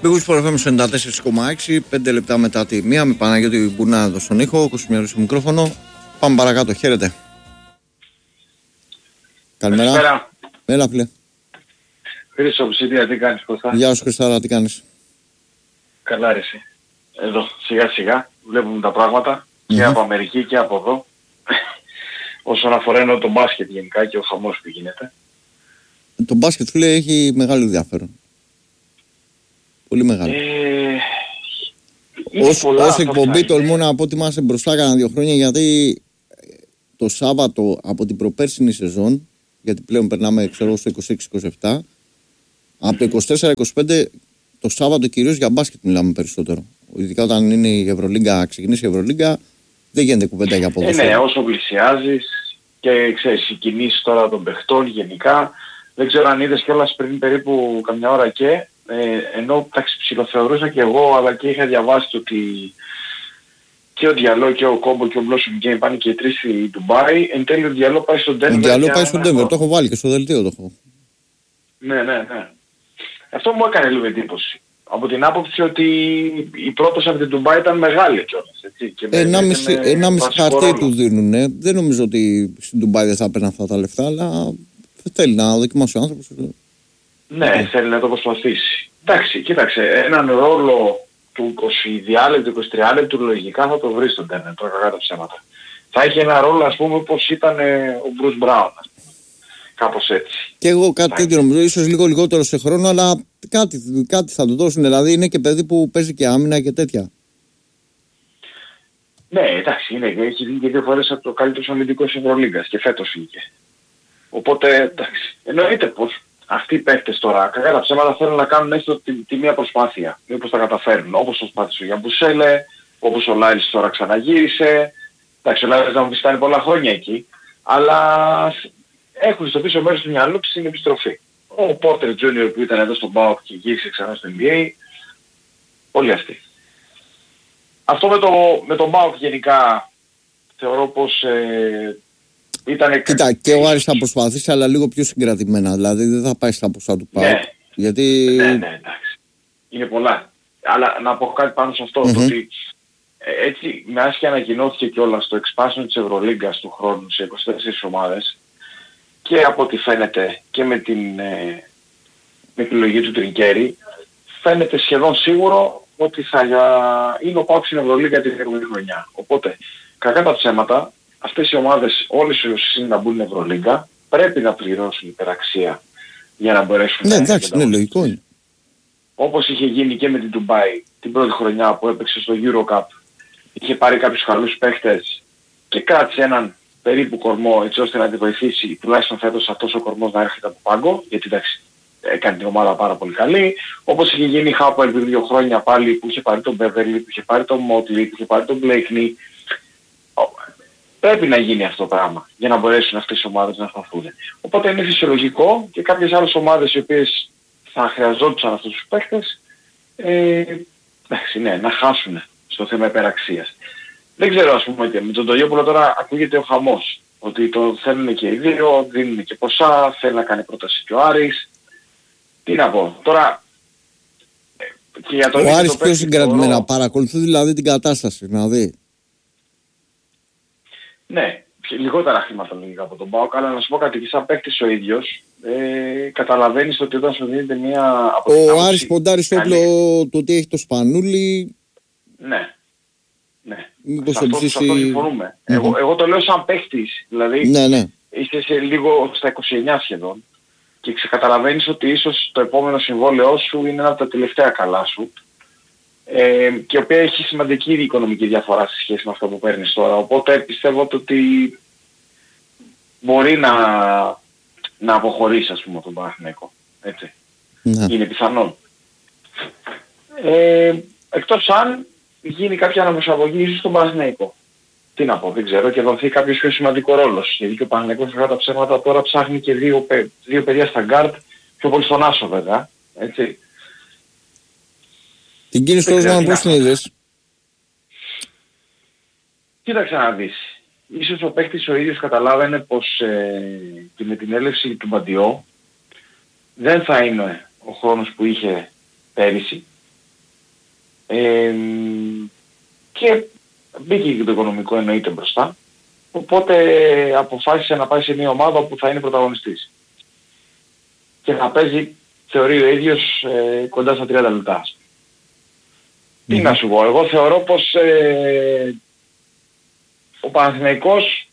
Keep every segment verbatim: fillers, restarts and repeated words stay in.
Big Wings εφ εμ ενενήντα τέσσερα κόμμα έξι, πέντε λεπτά μετά τη μία, με Παναγιώτη Μπουνάδο στον ήχο, Κοσμιάρου στο μικρόφωνο. Πάμε παρακάτω, χαίρετε. Καλημέρα. Καλησπέρα. Έλα, φίλε. Χρήστο Ψητία, τι κάνεις Κώστα? Γεια σου Χριστάρα, τι κάνεις? Καλά ρε εσύ. Εδώ, σιγά σιγά, βλέπουμε τα πράγματα mm-hmm. και από Αμερική και από εδώ. Όσον αφορά εννοώ το μπάσκετ γενικά και ο χαμός που γίνεται. Το μπάσκετ, φίλε, έχει μεγάλο ενδιαφέρον. Πολύ μεγάλο. Ε, ως ως εκπομπή τολμώ να πω ότι είμαστε μπροστά κάνα δύο χρόνια, γιατί το Σάββατο από την προπέρσινη σεζόν, γιατί πλέον περνάμε ξέρω στο είκοσι έξι είκοσι επτά, από το είκοσι τέσσερα είκοσι πέντε το Σάββατο κυρίως για μπάσκετ μιλάμε περισσότερο. Ειδικά όταν είναι η Ευρωλίγκα, ξεκινήσει η Ευρωλίγκα, δεν γίνεται κουβέντα για ποδόσφαιρο. Ε, ναι, όσο πλησιάζεις και ξέρεις οι κινήσεις τώρα των παιχτών γενικά, δεν ξέρω αν είδες κιόλας πριν περίπου καμιά ώρα και ε, ενώ εντάξει ψιλοθεωρούσα και εγώ, αλλά και είχα διαβάσει ότι και ο Διαλό και ο Κόμπο και ο Blossom Game πάνε και οι τρεις στη Ντουμπάι. Εν τέλει ο Διαλό πάει στον Denver. Ο Διαλό πάει στον Denver, το έχω βάλει και στο δελτίο το έχω. Ναι, ναι, ναι. Αυτό μου έκανε λίγο εντύπωση. Από την άποψη ότι η πρόταση από την Ντουμπάι ήταν μεγάλη κιόλας. Ένα μισή χαρτί του δίνουνε. Δεν νομίζω ότι στην Ντουμπάι δεν θα έπαιρναν αυτά τα λεφτά, αλλά θέλει να δοκιμάσει ο άνθρωπος. Ναι, yeah. θέλει να το προσπαθήσει. Εντάξει, κοίταξε, έναν ρόλο του είκοσι διάλεπτου, είκοσι τρία λεπτού λογικά θα το βρει στον Τένετ, τώρα κακά τα ψέματα. Θα έχει ένα ρόλο ας πούμε όπως ήταν ο Μπρους Μπράουν, κάπως έτσι. Και εγώ κάτι τέτοιο νομίζω, ίσως λίγο λιγότερο σε χρόνο, αλλά κάτι, κάτι θα του δώσουν, δηλαδή είναι και παιδί που παίζει και άμυνα και τέτοια. Ναι, εντάξει, είναι, έχει βγει και δύο φορές από το καλύτερος αμυντικός Ευρωλίγκας και φέτος βγήκε. Οπότε, εντάξει, εννοείται πως αυτοί οι παίκτες τώρα, κακά τα ψέματα θέλουν να κάνουν έστω τη, τη μία προσπάθεια. Μήπως τα καταφέρουν, όπως το σπάθησε ο Γιαμπουσέλε, όπως ο Λάιλς τώρα ξαναγύρισε. Εντάξει, ο Λάιλς να μου πει κάνει πολλά χρόνια εκεί, αλλά έχουν στο πίσω μέρος του μυαλού τους την επιστροφή. Ο Πόρτερ Τζούνιορ που ήταν εδώ στον ΠΑΟΚ και γύρισε ξανά στο Εν Μπι Έι, όλοι αυτοί. Αυτό με, το, με τον ΠΑΟΚ γενικά θεωρώ πως ε, ήτανε... Κοίτα, και ο Άρης θα προσπαθήσει, αλλά λίγο πιο συγκρατημένα, δηλαδή δεν θα πάει στα ποσά του ΠΑΟΚ. Ναι, γιατί... ναι, ναι, εντάξει. Είναι πολλά. Αλλά να πω κάτι πάνω σε αυτό, mm-hmm. ότι ε, έτσι μιας και ανακοινώθηκε κιόλας το expansion της Ευρωλίγκας του χρόνου σε είκοσι τέσσερις ομάδες και από ό,τι φαίνεται και με την ε, με επιλογή του Τρινκέρι, φαίνεται σχεδόν σίγουρο ότι θα είναι ο ΠΑΟΚ στην Ευρωλίγκα την επόμενη χρονιά. Οπότε, κακά τα ψέματα, αυτές οι ομάδες, όλες οι όσοι να μπουν στην Ευρωλίγκα, πρέπει να πληρώσουν υπεραξία για να μπορέσουν ναι, να... εντάξει, ναι, λογικό είναι. Όπως είχε γίνει και με την Ντουμπάι την πρώτη χρονιά που έπαιξε στο EuroCup, είχε πάρει κάποιους καλούς παίχτες και κράτησε έναν περίπου κορμό έτσι ώστε να τη βοηθήσει τουλάχιστον φέτος αυτός ο κορμός να έρχεται από πάγκο, γιατί εντάξει έκανε την ομάδα πάρα πολύ καλή. Όπως είχε γίνει η Χάπελ πριν δύο χρόνια πάλι που είχε πάρει τον Μπέβερλι, που είχε πάρει τον Μότλι, που είχε πάρει τον Μπλέικνι. Πρέπει να γίνει αυτό το πράγμα για να μπορέσουν αυτές οι ομάδες να σταθούν. Οπότε είναι φυσιολογικό και κάποιες άλλες ομάδες οι οποίες θα χρειαζόντουσαν αυτούς τους παίχτες ε, εντάξει, ναι, να χάσουν στο θέμα υπεραξίας. Δεν ξέρω ας πούμε και με τον Τολιόπουλο τώρα ακούγεται ο χαμός. Ότι το θέλουν και οι δύο, δίνουν και ποσά, θέλει να κάνει πρόταση και ο Άρης. Τι να πω, τώρα... Και για τον ο Άρης πιο συγκρατημένα το... παρακολουθεί δηλαδή την κατάσταση, να δει. Ναι, λιγότερα χρήματα λογικά από τον ΠΑΟΚ, αλλά να σου πω κάτι και σαν παίκτης ο ίδιος, ε, καταλαβαίνεις ότι όταν σου δίνεται μια... Ο Άρης ποντάρει στο όπλο το ότι έχει το Σπανούλι. Ναι. Ναι, μήπως σε αυτό, ψήσει... σε αυτό συμφωνούμε. Mm-hmm. Εγώ, εγώ το λέω σαν παίχτης, δηλαδή ναι, ναι. είσαι σε λίγο στα είκοσι εννιά σχεδόν και ξεκαταλαβαίνεις ότι ίσως το επόμενο συμβόλαιό σου είναι ένα από τα τελευταία καλά σου ε, και η οποία έχει σημαντική οικονομική διαφορά σε σχέση με αυτό που παίρνεις τώρα. Οπότε πιστεύω ότι μπορεί να, να αποχωρήσει ας πούμε από τον Παναθηναϊκό. Έτσι. Ναι. Είναι πιθανόν. Ε, εκτός αν γίνει κάποια αναπροσαρμογή ίσως στον Παναθηναϊκό. Τι να πω, δεν ξέρω, και δοθεί κάποιος πιο σημαντικό ρόλος. Γιατί και ο Παναθηναϊκός κατά τα ψέματα τώρα ψάχνει και δύο, δύο παιδιά στα γκάρτ, πιο πολύ στον Άσο βέβαια, έτσι. Την κίνηση του Όσμαν πώς την είδες? Κοίταξε να δεις. Ίσως ο παίκτης ο ίδιος καταλάβαινε πως ε, και με την έλευση του Μπαντιό δεν θα είναι ο χρόνος που είχε πέρυσι. Ε, και μπήκε και το οικονομικό εννοείται μπροστά. Οπότε αποφάσισε να πάει σε μια ομάδα που θα είναι πρωταγωνιστής. Και θα παίζει, θεωρεί ο ίδιος, ε, κοντά στα τριάντα λεπτά. Mm. Τι να σου πω, εγώ θεωρώ πως ε, ο Παναθηναϊκός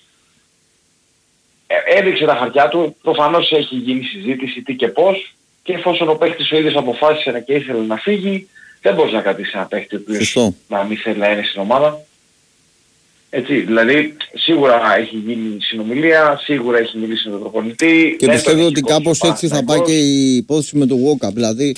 έδειξε τα χαρτιά του, προφανώς έχει γίνει συζήτηση τι και πώς, και εφόσον ο παίκτης ο ίδιος αποφάσισε και ήθελε να φύγει, δεν μπορείς να κρατήσεις ένα παίκτη ο οποίος να μην θέλει να είναι στην ομάδα. Έτσι, δηλαδή σίγουρα έχει γίνει συνομιλία, σίγουρα έχει μιλήσει με τον προπονητή. Και πιστεύω ότι κάπως έτσι θα πάει και η υπόθεση με το Walkup. Δηλαδή